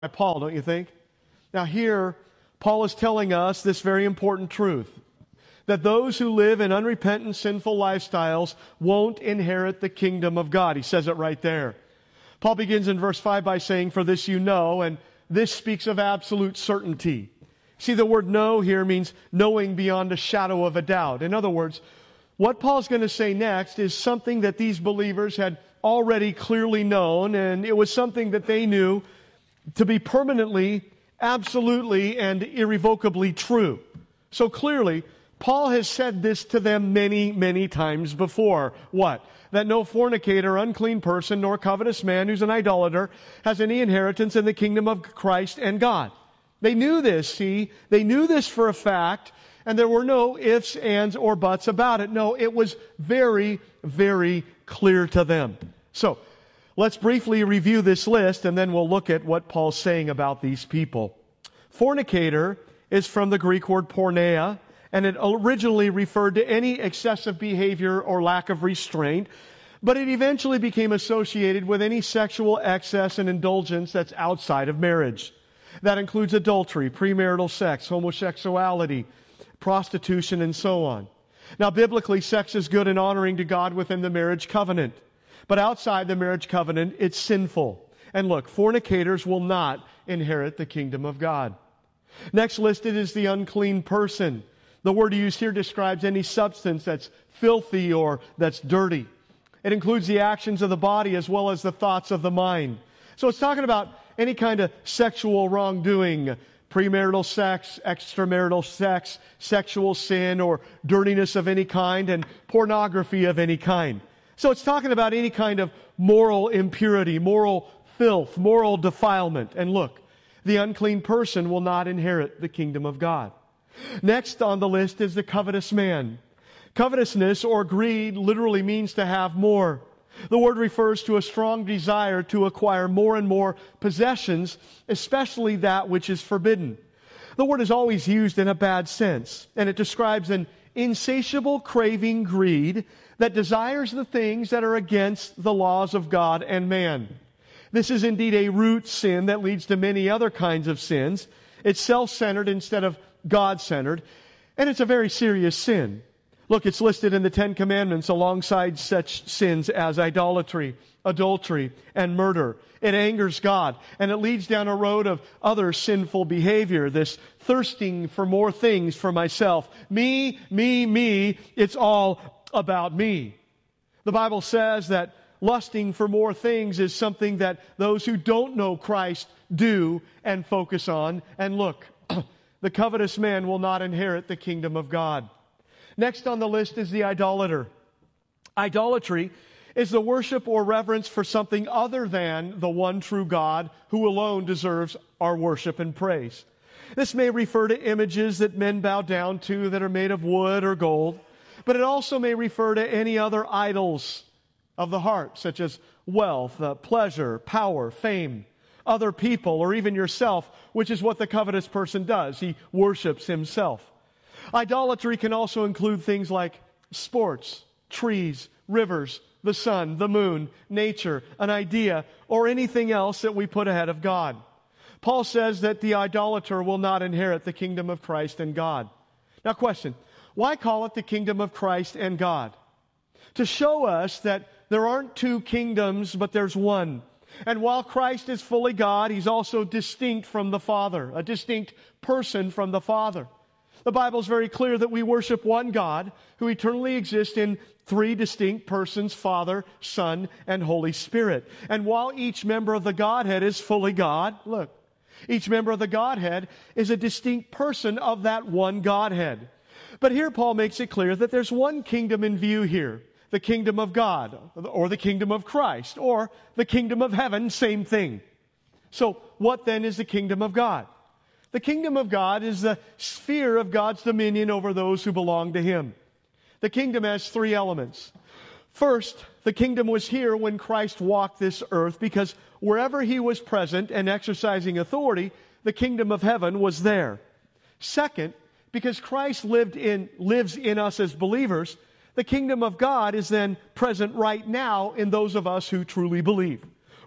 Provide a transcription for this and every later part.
Paul, don't you think? Now here, Paul is telling us this very important truth, that those who live in unrepentant, sinful lifestyles won't inherit the kingdom of God. He says it right there. Paul begins in verse 5 by saying, "For this you know," and this speaks of absolute certainty. See, the word know here means knowing beyond a shadow of a doubt. In other words, what Paul's going to say next is something that these believers had already clearly known, and it was something that they knew to be permanently, absolutely, and irrevocably true. So clearly, Paul has said this to them many, many times before. What? That no fornicator, unclean person, nor covetous man who's an idolater has any inheritance in the kingdom of Christ and God. They knew this, see? They knew this for a fact, and there were no ifs, ands, or buts about it. No, it was very, very clear to them. So, let's briefly review this list, and then we'll look at what Paul's saying about these people. Fornicator is from the Greek word porneia, and it originally referred to any excessive behavior or lack of restraint, but it eventually became associated with any sexual excess and indulgence that's outside of marriage. That includes adultery, premarital sex, homosexuality, prostitution, and so on. Now, biblically, sex is good and honoring to God within the marriage covenant. But outside the marriage covenant, it's sinful. And look, fornicators will not inherit the kingdom of God. Next listed is the unclean person. The word used here describes any substance that's filthy or that's dirty. It includes the actions of the body as well as the thoughts of the mind. So it's talking about any kind of sexual wrongdoing, premarital sex, extramarital sex, sexual sin, or dirtiness of any kind, and pornography of any kind. So it's talking about any kind of moral impurity, moral filth, moral defilement. And look, the unclean person will not inherit the kingdom of God. Next on the list is the covetous man. Covetousness or greed literally means to have more. The word refers to a strong desire to acquire more and more possessions, especially that which is forbidden. The word is always used in a bad sense, and it describes an insatiable craving greed that desires the things that are against the laws of God and man. This is indeed a root sin that leads to many other kinds of sins. It's self-centered instead of God-centered, and it's a very serious sin. Look, it's listed in the Ten Commandments alongside such sins as idolatry, adultery, and murder. It angers God, and it leads down a road of other sinful behavior, this thirsting for more things for myself. Me, it's all about me. The Bible says that lusting for more things is something that those who don't know Christ do and focus on. And look, the covetous man will not inherit the kingdom of God. Next on the list is the idolater. Idolatry is the worship or reverence for something other than the one true God who alone deserves our worship and praise. This may refer to images that men bow down to that are made of wood or gold, but it also may refer to any other idols of the heart, such as wealth, pleasure, power, fame, other people, or even yourself, which is what the covetous person does. He worships himself. Idolatry can also include things like sports, trees, rivers, the sun, the moon, nature, an idea, or anything else that we put ahead of God. Paul says that the idolater will not inherit the kingdom of Christ and God. Now question, why call it the kingdom of Christ and God? To show us that there aren't two kingdoms, but there's one. And while Christ is fully God, He's also distinct from the Father, a distinct person from the Father. The Bible is very clear that we worship one God who eternally exists in three distinct persons, Father, Son, and Holy Spirit. And while each member of the Godhead is fully God, look, each member of the Godhead is a distinct person of that one Godhead. But here Paul makes it clear that there's one kingdom in view here, the kingdom of God, or the kingdom of Christ, or the kingdom of heaven, same thing. So what then is the kingdom of God? The kingdom of God is the sphere of God's dominion over those who belong to Him. The kingdom has three elements. First, the kingdom was here when Christ walked this earth, because wherever He was present and exercising authority, the kingdom of heaven was there. Second, because Christ lives in us as believers, the kingdom of God is then present right now in those of us who truly believe.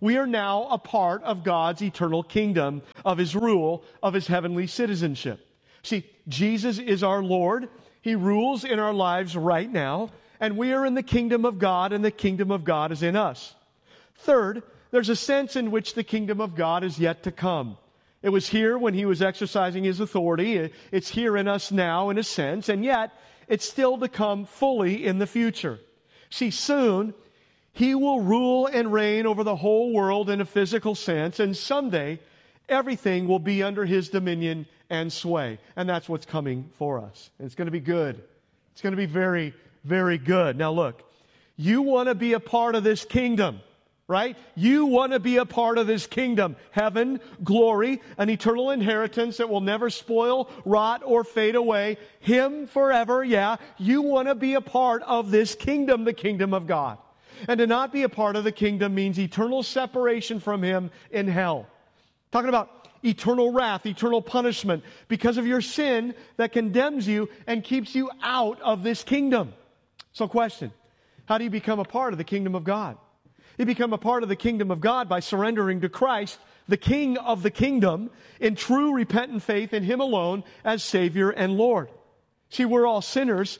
We are now a part of God's eternal kingdom, of His rule, of His heavenly citizenship. See, Jesus is our Lord. He rules in our lives right now, and we are in the kingdom of God, and the kingdom of God is in us. Third, there's a sense in which the kingdom of God is yet to come. It was here when He was exercising His authority. It's here in us now, in a sense, and yet it's still to come fully in the future. See, soon, He will rule and reign over the whole world in a physical sense, and someday, everything will be under His dominion and sway. And that's what's coming for us. And it's going to be good. It's going to be very, very good. Now look, you want to be a part of this kingdom, right? You want to be a part of this kingdom. Heaven, glory, an eternal inheritance that will never spoil, rot, or fade away. Him forever, yeah. You want to be a part of this kingdom, the kingdom of God. And to not be a part of the kingdom means eternal separation from Him in hell. Talking about eternal wrath, eternal punishment because of your sin that condemns you and keeps you out of this kingdom. So question, how do you become a part of the kingdom of God? You become a part of the kingdom of God by surrendering to Christ, the King of the kingdom, in true repentant faith in Him alone as Savior and Lord. See, we're all sinners,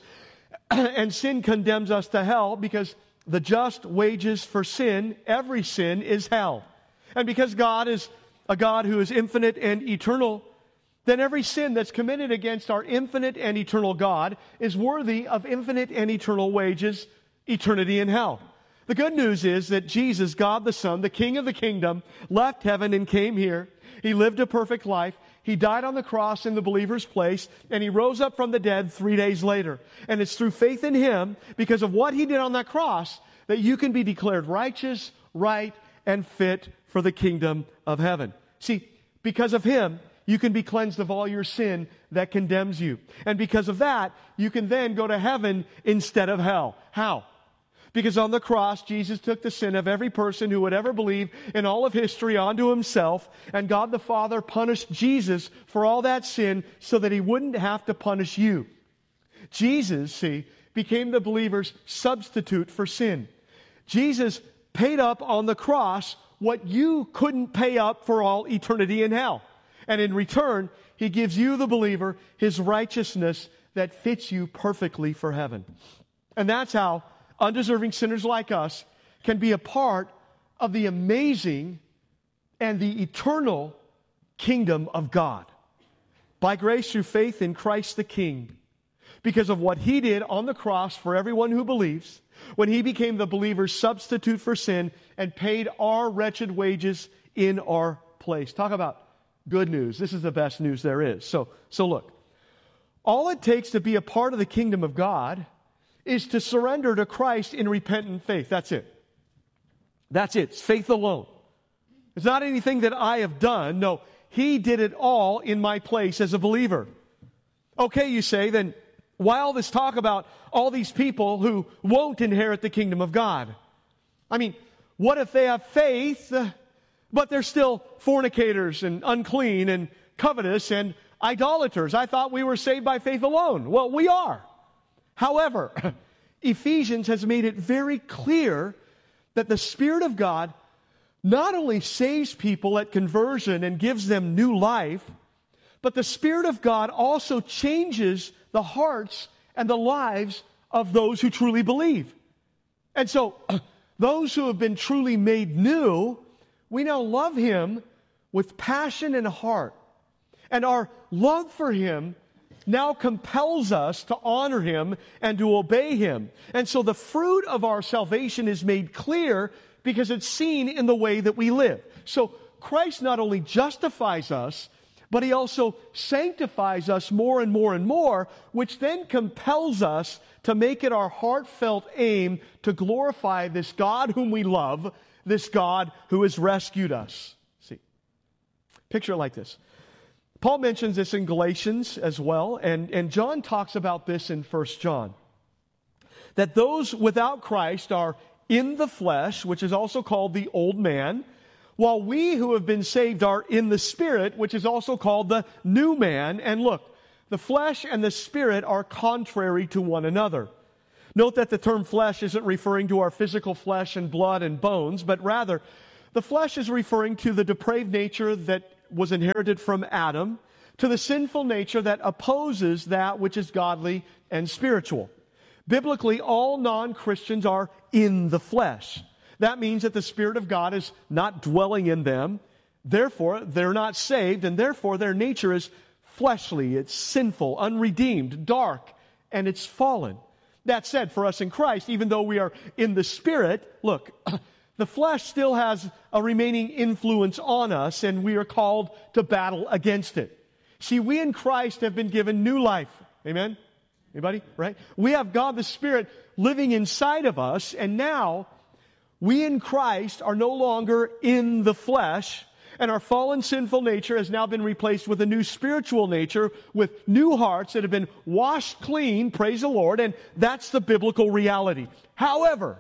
and sin condemns us to hell because the just wages for sin, every sin, is hell. And because God is a God who is infinite and eternal, then every sin that's committed against our infinite and eternal God is worthy of infinite and eternal wages, eternity in hell. The good news is that Jesus, God the Son, the King of the kingdom, left heaven and came here. He lived a perfect life. He died on the cross in the believer's place, and He rose up from the dead 3 days later. And it's through faith in Him, because of what He did on that cross, that you can be declared righteous, right, and fit for the kingdom of heaven. See, because of Him, you can be cleansed of all your sin that condemns you. And because of that, you can then go to heaven instead of hell. How? Because on the cross, Jesus took the sin of every person who would ever believe in all of history onto Himself, and God the Father punished Jesus for all that sin so that He wouldn't have to punish you. Jesus, see, became the believer's substitute for sin. Jesus paid up on the cross what you couldn't pay up for all eternity in hell. And in return, He gives you, the believer, His righteousness that fits you perfectly for heaven. And that's how undeserving sinners like us can be a part of the amazing and the eternal kingdom of God. By grace through faith in Christ the King. Because of what He did on the cross for everyone who believes, when He became the believer's substitute for sin and paid our wretched wages in our place. Talk about good news. This is the best news there is. So look, all it takes to be a part of the kingdom of God is to surrender to Christ in repentant faith. That's it. That's it. It's faith alone. It's not anything that I have done. No, He did it all in my place as a believer. Okay, you say, then why all this talk about all these people who won't inherit the kingdom of God? I mean, what if they have faith, but they're still fornicators and unclean and covetous and idolaters? I thought we were saved by faith alone. Well, we are. However, Ephesians has made it very clear that the Spirit of God not only saves people at conversion and gives them new life, but the Spirit of God also changes the hearts and the lives of those who truly believe. And so, those who have been truly made new, we now love Him with passion and heart. And our love for Him now compels us to honor Him and to obey Him. And so the fruit of our salvation is made clear because it's seen in the way that we live. So Christ not only justifies us, but He also sanctifies us more and more and more, which then compels us to make it our heartfelt aim to glorify this God whom we love, this God who has rescued us. See, picture it like this. Paul mentions this in Galatians as well, and John talks about this in 1 John. That those without Christ are in the flesh, which is also called the old man, while we who have been saved are in the Spirit, which is also called the new man. And look, the flesh and the Spirit are contrary to one another. Note that the term flesh isn't referring to our physical flesh and blood and bones, but rather The flesh is referring to the depraved nature that was inherited from Adam, to the sinful nature that opposes that which is godly and spiritual. Biblically, all non-Christians are in the flesh. That means that the Spirit of God is not dwelling in them. Therefore, they're not saved, and therefore their nature is fleshly, it's sinful, unredeemed, dark, and it's fallen. That said, for us in Christ, even though we are in the Spirit, look, the flesh still has a remaining influence on us, and we are called to battle against it. See, we in Christ have been given new life. Amen? Anybody? Right? We have God the Spirit living inside of us, and now we in Christ are no longer in the flesh, and our fallen sinful nature has now been replaced with a new spiritual nature, with new hearts that have been washed clean, praise the Lord, and that's the biblical reality. However,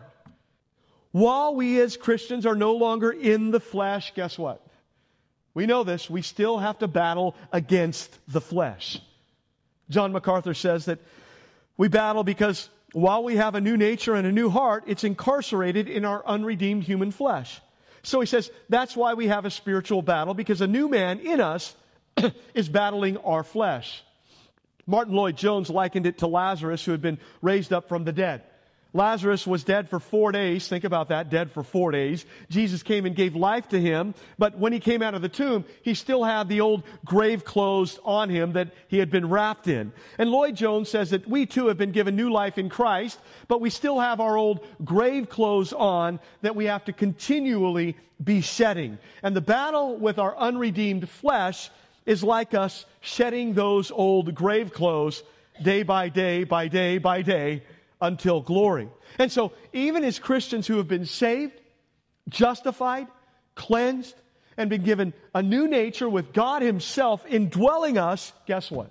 while we as Christians are no longer in the flesh, guess what? We know this, we still have to battle against the flesh. John MacArthur says that we battle because while we have a new nature and a new heart, it's incarcerated in our unredeemed human flesh. So he says that's why we have a spiritual battle, because a new man in us is battling our flesh. Martin Lloyd-Jones likened it to Lazarus, who had been raised up from the dead. Lazarus was dead for 4 days. Think about that, dead for 4 days. Jesus came and gave life to him, but when he came out of the tomb, he still had the old grave clothes on him that he had been wrapped in. And Lloyd-Jones says that we too have been given new life in Christ, but we still have our old grave clothes on that we have to continually be shedding. And the battle with our unredeemed flesh is like us shedding those old grave clothes day by day by day by day, until glory. And so, even as Christians who have been saved, justified, cleansed, and been given a new nature with God Himself indwelling us, guess what?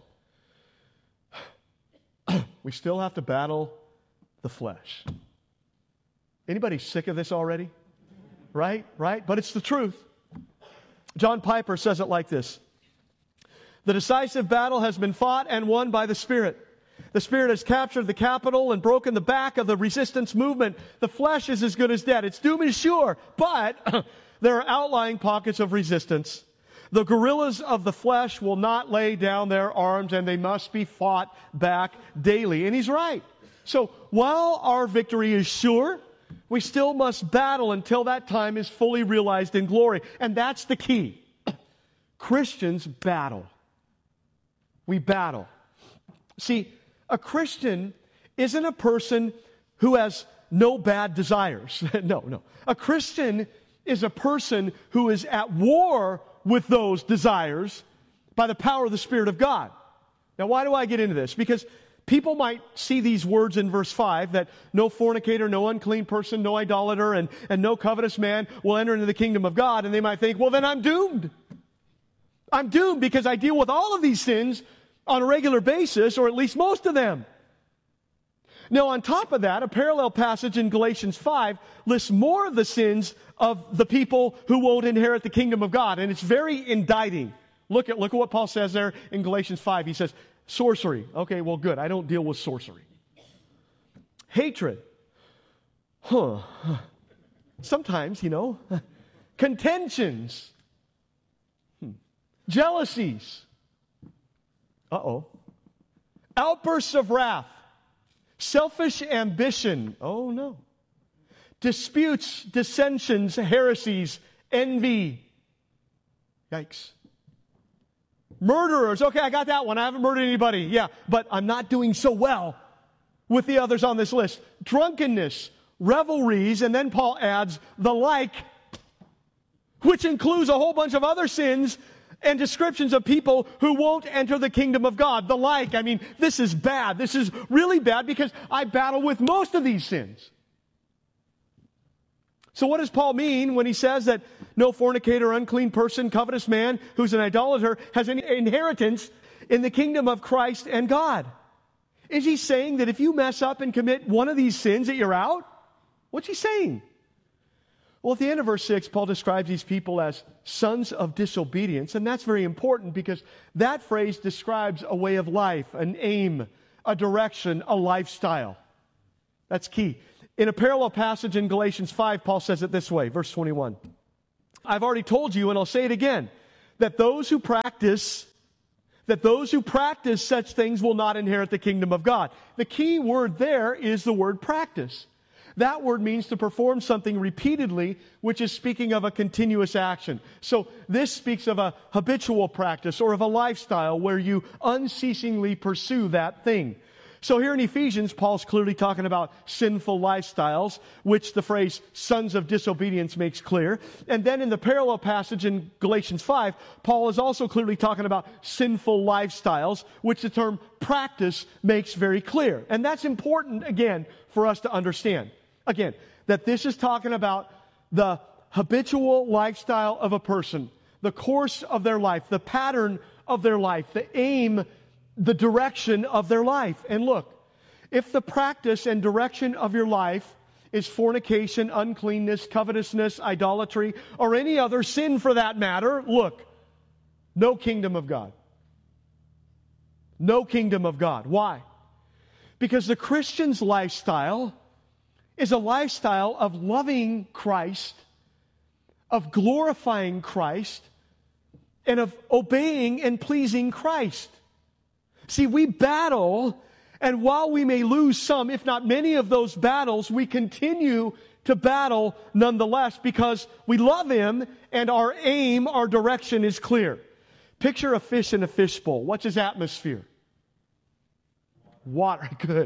We still have to battle the flesh. Anybody sick of this already? Right? But it's the truth. John Piper says it like this: the decisive battle has been fought and won by the Spirit. The Spirit has captured the capital and broken the back of the resistance movement. The flesh is as good as dead. Its doom is sure, but there are outlying pockets of resistance. The guerrillas of the flesh will not lay down their arms, and they must be fought back daily. And he's right. So while our victory is sure, we still must battle until that time is fully realized in glory. And that's the key. Christians battle. We battle. See, a Christian isn't a person who has no bad desires. No. A Christian is a person who is at war with those desires by the power of the Spirit of God. Now, why do I get into this? Because people might see these words in verse 5, that no fornicator, no unclean person, no idolater, and no covetous man will enter into the kingdom of God, and they might think, well, then I'm doomed. I'm doomed because I deal with all of these sins on a regular basis, or at least most of them. Now, on top of that, a parallel passage in Galatians 5 lists more of the sins of the people who won't inherit the kingdom of God, and it's very indicting. Look at what Paul says there in Galatians 5. He says, sorcery. Okay, well, good. I don't deal with sorcery. Hatred. Sometimes, contentions. Jealousies. Outbursts of wrath. Selfish ambition. Oh, no. Disputes, dissensions, heresies, envy. Yikes. Murderers. Okay, I got that one. I haven't murdered anybody. Yeah, but I'm not doing so well with the others on this list. Drunkenness, revelries, and then Paul adds the like, which includes a whole bunch of other sins and descriptions of people who won't enter the kingdom of God. The like, this is bad. This is really bad because I battle with most of these sins. So what does Paul mean when he says that no fornicator, unclean person, covetous man who's an idolater has any inheritance in the kingdom of Christ and God? Is he saying that if you mess up and commit one of these sins that you're out? What's he saying? Well, at the end of verse 6, Paul describes these people as sons of disobedience, and that's very important because that phrase describes a way of life, an aim, a direction, a lifestyle. That's key. In a parallel passage in Galatians 5, Paul says it this way, verse 21. I've already told you, and I'll say it again, that those who practice such things will not inherit the kingdom of God. The key word there is the word practice. That word means to perform something repeatedly, which is speaking of a continuous action. So this speaks of a habitual practice or of a lifestyle where you unceasingly pursue that thing. So here in Ephesians, Paul's clearly talking about sinful lifestyles, which the phrase sons of disobedience makes clear. And then in the parallel passage in Galatians 5, Paul is also clearly talking about sinful lifestyles, which the term practice makes very clear. And that's important, again, for us to understand. Again, that this is talking about the habitual lifestyle of a person, the course of their life, the pattern of their life, the aim, the direction of their life. And look, if the practice and direction of your life is fornication, uncleanness, covetousness, idolatry, or any other sin for that matter, look, no kingdom of God. No kingdom of God. Why? Because the Christian's lifestyle is a lifestyle of loving Christ, of glorifying Christ, and of obeying and pleasing Christ. See, we battle, and while we may lose some, if not many of those battles, we continue to battle nonetheless because we love Him and our aim, our direction is clear. Picture a fish in a fishbowl. What's his atmosphere? Water. Good.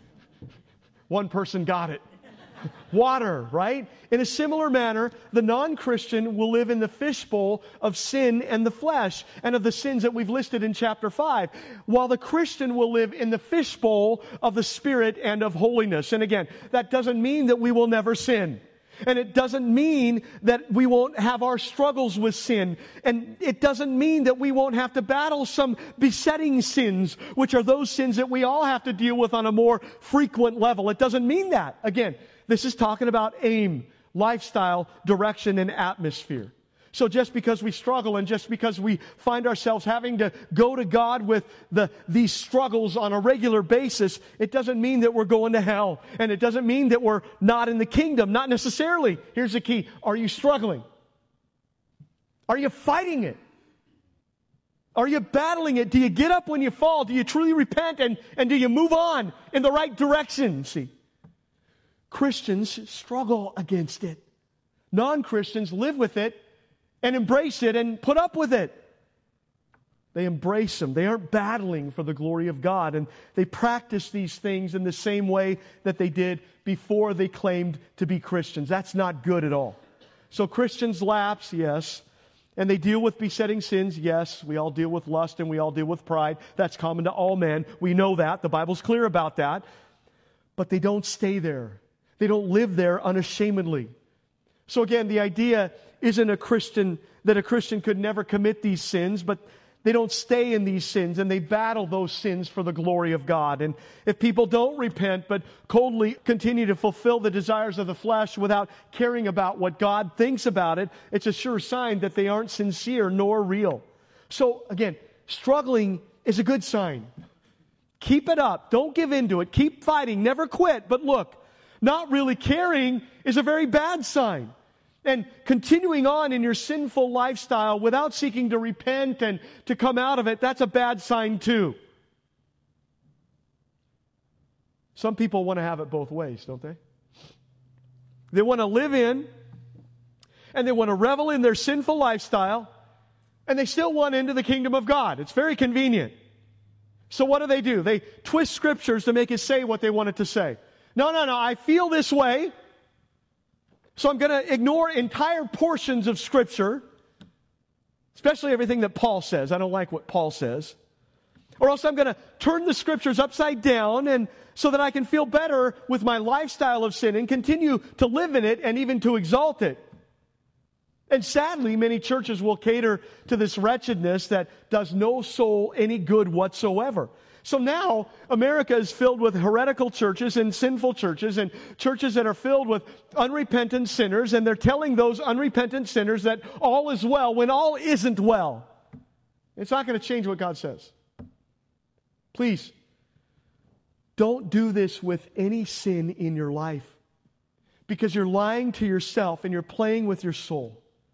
One person got it. Water, right? In a similar manner, the non-Christian will live in the fishbowl of sin and the flesh and of the sins that we've listed in chapter 5, while the Christian will live in the fishbowl of the Spirit and of holiness. And again, that doesn't mean that we will never sin. And it doesn't mean that we won't have our struggles with sin. And it doesn't mean that we won't have to battle some besetting sins, which are those sins that we all have to deal with on a more frequent level. It doesn't mean that. Again, this is talking about aim, lifestyle, direction, and atmosphere. So just because we struggle and just because we find ourselves having to go to God with these struggles on a regular basis, it doesn't mean that we're going to hell. And it doesn't mean that we're not in the kingdom. Not necessarily. Here's the key. Are you struggling? Are you fighting it? Are you battling it? Do you get up when you fall? Do you truly repent? And do you move on in the right direction? See, Christians struggle against it. Non-Christians live with it and embrace it and put up with it. They embrace them. They aren't battling for the glory of God. And they practice these things in the same way that they did before they claimed to be Christians. That's not good at all. So Christians lapse, yes. And they deal with besetting sins, yes. We all deal with lust and we all deal with pride. That's common to all men. We know that. The Bible's clear about that. But they don't stay there. They don't live there unashamedly. So again, the idea isn't that a Christian could never commit these sins, but they don't stay in these sins and they battle those sins for the glory of God. And if people don't repent but coldly continue to fulfill the desires of the flesh without caring about what God thinks about it, it's a sure sign that they aren't sincere nor real. So again, struggling is a good sign. Keep it up. Don't give in to it. Keep fighting. Never quit. But look, not really caring is a very bad sign. And continuing on in your sinful lifestyle without seeking to repent and to come out of it, that's a bad sign too. Some people want to have it both ways, don't they? They want to live in and they want to revel in their sinful lifestyle and they still want into the kingdom of God. It's very convenient. So what do? They twist scriptures to make it say what they want it to say. No, I feel this way. So I'm going to ignore entire portions of Scripture, especially everything that Paul says. I don't like what Paul says. Or else I'm going to turn the Scriptures upside down and so that I can feel better with my lifestyle of sin and continue to live in it and even to exalt it. And sadly, many churches will cater to this wretchedness that does no soul any good whatsoever. So now, America is filled with heretical churches and sinful churches and churches that are filled with unrepentant sinners, and they're telling those unrepentant sinners that all is well when all isn't well. It's not going to change what God says. Please, don't do this with any sin in your life because you're lying to yourself and you're playing with your soul.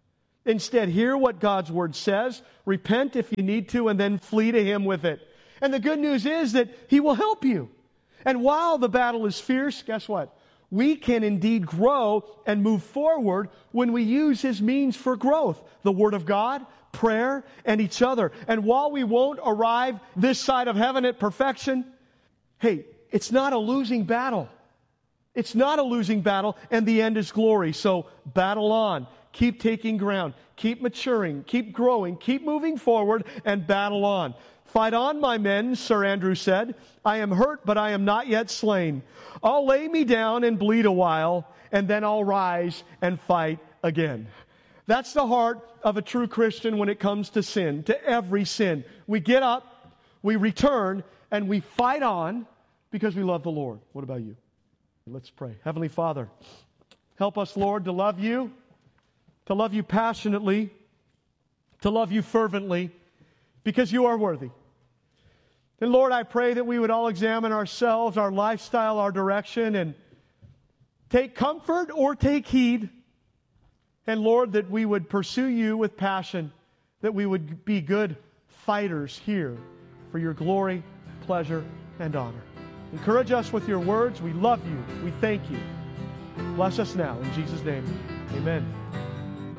Instead, hear what God's Word says, repent if you need to, and then flee to Him with it. And the good news is that He will help you. And while the battle is fierce, guess what? We can indeed grow and move forward when we use His means for growth. The Word of God, prayer, and each other. And while we won't arrive this side of heaven at perfection, hey, it's not a losing battle. It's not a losing battle, and the end is glory. So battle on. Keep taking ground. Keep maturing. Keep growing. Keep moving forward and battle on. Fight on, my men, Sir Andrew said. I am hurt, but I am not yet slain. I'll lay me down and bleed a while, and then I'll rise and fight again. That's the heart of a true Christian when it comes to sin, to every sin. We get up, we return, and we fight on because we love the Lord. What about you? Let's pray. Heavenly Father, help us, Lord, to love you passionately, to love you fervently, because you are worthy. And Lord, I pray that we would all examine ourselves, our lifestyle, our direction, and take comfort or take heed. And Lord, that we would pursue you with passion, that we would be good fighters here for your glory, pleasure, and honor. Encourage us with your words. We love you. We thank you. Bless us now. In Jesus' name, amen.